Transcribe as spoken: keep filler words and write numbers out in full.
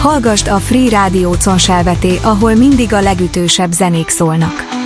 Hallgasd a Free Rádió Conselveté, ahol mindig a legütősebb zenék szólnak.